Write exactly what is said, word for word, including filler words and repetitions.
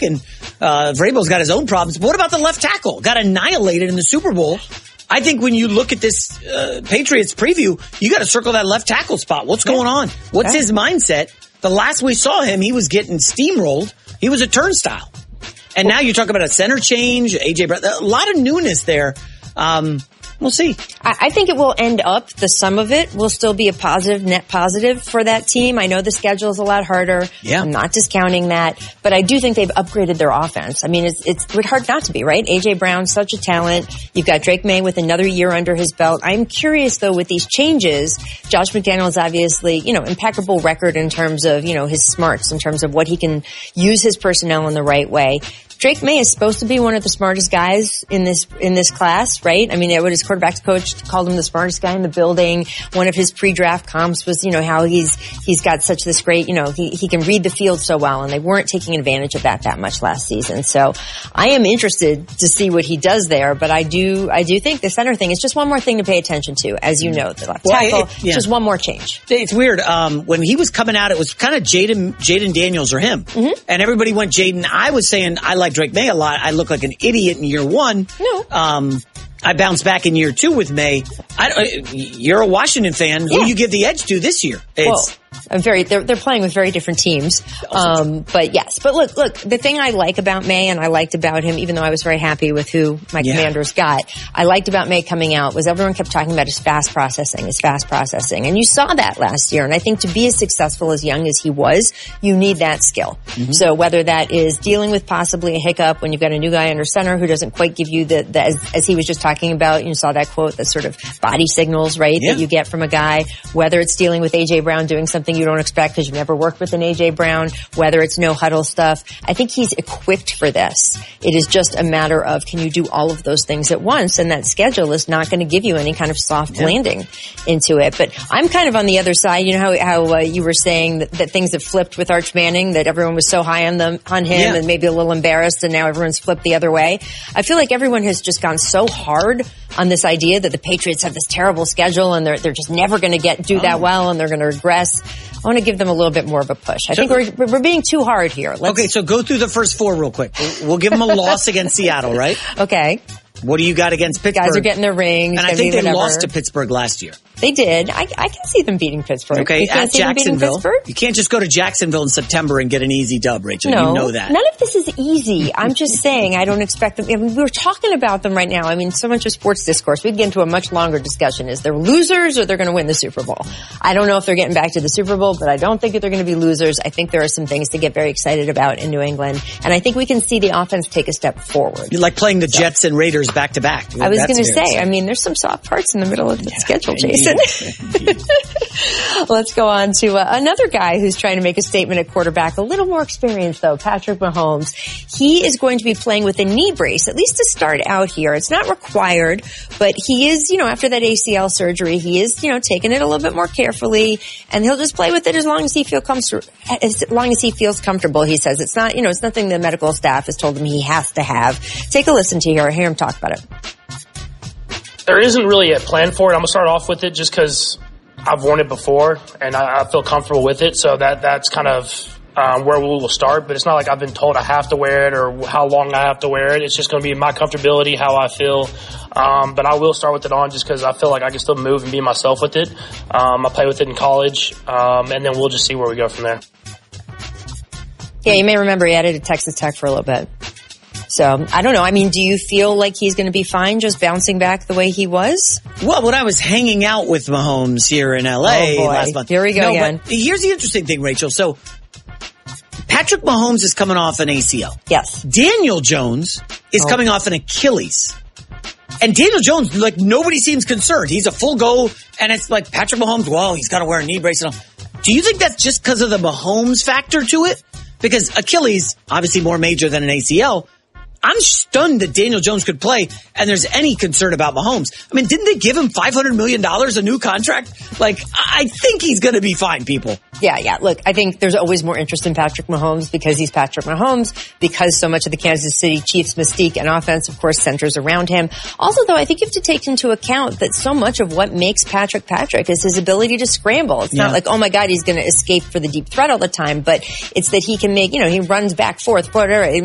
and uh, Vrabel's got his own problems. But what about the left tackle? Got annihilated in the Super Bowl. I think when you look at this uh, Patriots preview, you got to circle that left tackle spot. What's yeah. going on? What's yeah. his mindset? The last we saw him, he was getting steamrolled. He was a turnstile. And now you're talking about a center change, A J Brown, a lot of newness there. Um, we'll see. I think it will end up, the sum of it will still be a positive, net positive for that team. I know the schedule is a lot harder. Yeah. I'm not discounting that, but I do think they've upgraded their offense. I mean, it's, it's hard not to be, right? A J Brown, such a talent. You've got Drake May with another year under his belt. I'm curious though, with these changes, Josh McDaniels obviously, you know, impeccable record in terms of, you know, his smarts, in terms of what he can use his personnel in the right way. Drake May is supposed to be one of the smartest guys in this in this class, right? I mean, what his quarterback's coach called him the smartest guy in the building. One of his pre-draft comps was, you know, how he's he's got such this great, you know, he he can read the field so well, and they weren't taking advantage of that that much last season. So I am interested to see what he does there, but I do I do think the center thing is just one more thing to pay attention to, as you know, the left tackle. Well, it, yeah. Just one more change. It's weird. Um, when he was coming out, it was kind of Jaden Jaden Daniels or him, mm-hmm. and everybody went Jaden. I was saying I like Drake May a lot. I look like an idiot in year one. No. Um, I bounced back in year two with May. I, you're a Washington fan. Who yeah. do you give the edge to this year? It's, well, I'm very, they're, they're playing with very different teams. Um, but yes, but look, look, the thing I like about May, and I liked about him, even though I was very happy with who my yeah. Commanders got, I liked about May coming out was everyone kept talking about his fast processing, his fast processing. And you saw that last year. And I think to be as successful as young as he was, you need that skill. Mm-hmm. So whether that is dealing with possibly a hiccup when you've got a new guy under center who doesn't quite give you the, the as, as he was just talking about, you saw that quote, the sort of body signals, right, yeah. that you get from a guy, whether it's dealing with A J Brown doing something you don't expect because you've never worked with an A J Brown, whether it's no huddle stuff. I think he's equipped for this. It is just a matter of, can you do all of those things at once? And that schedule is not going to give you any kind of soft yeah. landing into it. But I'm kind of on the other side. You know how, how uh, you were saying that, that things have flipped with Arch Manning, that everyone was so high on them, on him yeah. and maybe a little embarrassed, and now everyone's flipped the other way. I feel like everyone has just gone so hard on this idea that the Patriots have this terrible schedule and they're they're just never going to get do that well and they're going to regress. I want to give them a little bit more of a push. I so, think we're we're being too hard here. Let's, okay, so go through the first four real quick. We'll give them a loss against Seattle, right? Okay. What do you got against Pittsburgh? Guys are getting their rings. And I think they whatever. lost to Pittsburgh last year. They did. I, I can see them beating Pittsburgh. Okay, at Jacksonville. Pittsburgh? You can't just go to Jacksonville in September and get an easy dub, Rachel. No, you know that. None of this is easy. I'm just saying I don't expect them. I mean, we're talking about them right now. I mean, so much of sports discourse. We can get into a much longer discussion. Is they're losers or they're going to win the Super Bowl? I don't know if they're getting back to the Super Bowl, but I don't think that they're going to be losers. I think there are some things to get very excited about in New England. And I think we can see the offense take a step forward. You like playing the so. Jets and Raiders back to back. I was going to say, I mean, there's some soft parts in the middle of the yeah, schedule, Jason. Let's go on to uh, another guy who's trying to make a statement at quarterback. A little more experience, though, Patrick Mahomes. He is going to be playing with a knee brace, at least to start out here. It's not required, but he is, you know, after that A C L surgery, he is, you know, taking it a little bit more carefully, and he'll just play with it as long as he feel comfortable. As long as he feels comfortable, he says. It's not, you know, it's nothing the medical staff has told him he has to have. Take a listen to hear, hear him talk about it. There isn't really a plan for it. I'm going to start off with it just because I've worn it before and I, I feel comfortable with it. So that that's kind of um, where we will start. But it's not like I've been told I have to wear it or how long I have to wear it. It's just going to be my comfortability, how I feel. Um, but I will start with it on just because I feel like I can still move and be myself with it. Um, I play with it in college, um, and then we'll just see where we go from there. Yeah, you may remember he added to Texas Tech for a little bit. So, I don't know. I mean, do you feel like he's going to be fine just bouncing back the way he was? Well, when I was hanging out with Mahomes here in L A oh last month. Here we go no, again. But here's the interesting thing, Rachel. So, Patrick Mahomes is coming off an A C L. Yes. Daniel Jones is oh. coming off an Achilles. And Daniel Jones, like, nobody seems concerned. He's a full go, and it's like Patrick Mahomes, well, he's got to wear a knee brace and all. Do you think that's just because of the Mahomes factor to it? Because Achilles, obviously more major than an A C L. I'm stunned that Daniel Jones could play and there's any concern about Mahomes. I mean, didn't they give him five hundred million dollars a new contract? Like, I think he's going to be fine, people. Yeah, yeah. Look, I think there's always more interest in Patrick Mahomes because he's Patrick Mahomes, because so much of the Kansas City Chiefs mystique and offense, of course, centers around him. Also, though, I think you have to take into account that so much of what makes Patrick Patrick is his ability to scramble. It's yeah. not like, oh my God, he's going to escape for the deep threat all the time, but it's that he can make, you know, he runs back, forth, whatever.